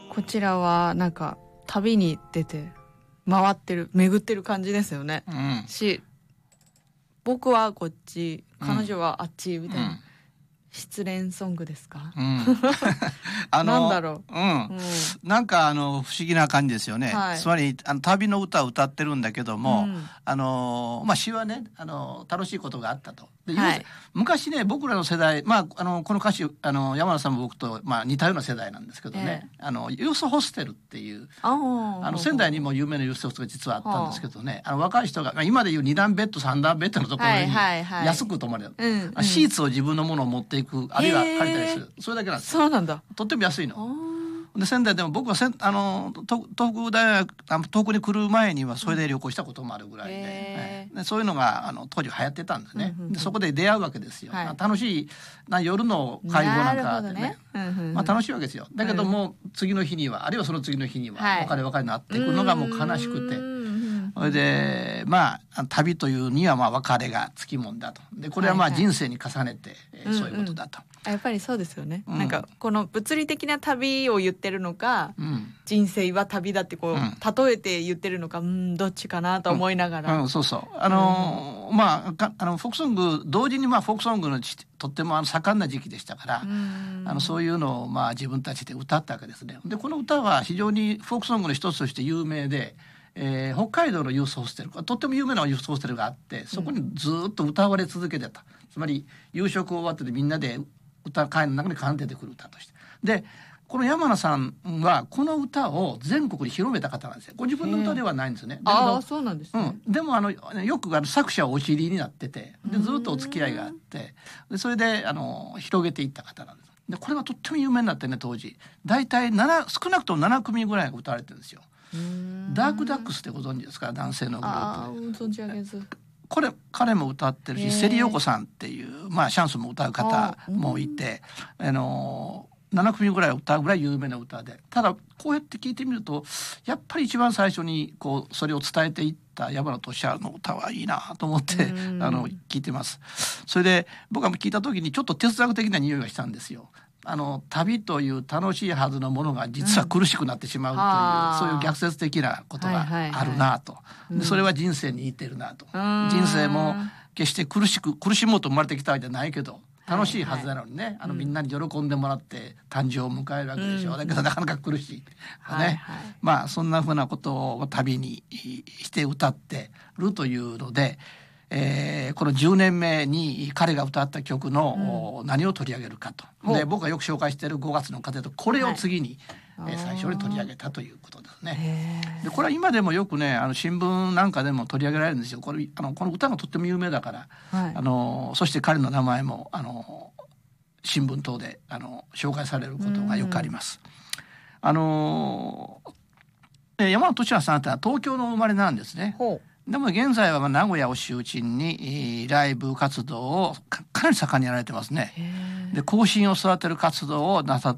こちらはなんか旅に出て回ってる巡ってる感じですよね、僕はこっち彼女はあっちみたいな、失恋ソングですか、なんだろう、 なんか不思議な感じですよね、つまり旅の歌を歌ってるんだけども、詩はね楽しいことがあったと。昔ね僕らの世代、この歌手山田さんも僕と、似たような世代なんですけどね、ユースホステルっていう仙台にも有名なユースホステルが実はあったんですけどね、若い人が、今でいう2段ベッド3段ベッドのところに安く泊まれる、シーツを自分のものを持っていく、あるいは借りたりする、それだけなんですよ。 そうなんだ。 とっても安いの。で仙台でも僕は東北大学東北に来る前にはそれで旅行したこともあるぐらいで、そういうのが当時流行ってたんですね、でそこで出会うわけですよ、楽しい夜の会合なんかでね、楽しいわけですよ。だけども次の日には、あるいはその次の日には別れになっていくのがもう悲しくて、それで旅というには別れがつきもんだと。でこれは人生に重ねて、そういうことだと。 やっぱりそうですよね、なんかこの物理的な旅を言ってるのか、人生は旅だってこう、例えて言ってるのか、どっちかなと思いながら、 そうそう、フォークソング同時にフォークソングのとっても盛んな時期でしたから、そういうのを自分たちで歌ったわけですね。でこの歌は非常にフォークソングの一つとして有名で、北海道のユースホステル、とっても有名なユースホステルがあって、そこにずっと歌われ続けてた、つまり夕食終わってみんなで歌会の中に奏でてくる歌として。でこの山名さんはこの歌を全国に広めた方なんですよ。ご自分の歌ではないんですよね。 そうなんですね。 でもよく作者はお知りになってて、でずっとお付き合いがあって、でそれで広げていった方なんです。でこれがとっても有名になってね、当時だいたい少なくとも7組ぐらいが歌われてるんですよ。ダークダックスってご存知ですか、男性のグループ。 存じ上げず。 彼も歌ってるし、セリヨコさんっていう、シャンソンも歌う方もいて、7組ぐらい歌うぐらい有名な歌で、ただこうやって聞いてみるとやっぱり一番最初にそれを伝えていった山野俊治の歌はいいなと思って聞いてます。それで僕が聞いた時にちょっと哲学的な匂いがしたんですよ。旅という楽しいはずのものが実は苦しくなってしまうという、そういう逆説的なことがあるなと、でそれは人生に似てるなと。人生も決して苦しもうと生まれてきたわけじゃないけど楽しいはずなのにね、みんなに喜んでもらって誕生を迎えるわけでしょ、だけどなかなか苦しい、そんなふうなことを旅にして歌ってるというので、この10年目に彼が歌った曲の何を取り上げるかと。で僕がよく紹介している5月の風とこれを次に、最初に取り上げたということですね。でこれは今でもよくね新聞なんかでも取り上げられるんですよ。この歌がとっても有名だから、そして彼の名前も新聞等で紹介されることがよくあります。山野俊治さんってのは東京の生まれなんですね。でも現在は名古屋を中心にライブ活動をかなり盛んにやられてますね。で後進を育てる活動をなさっ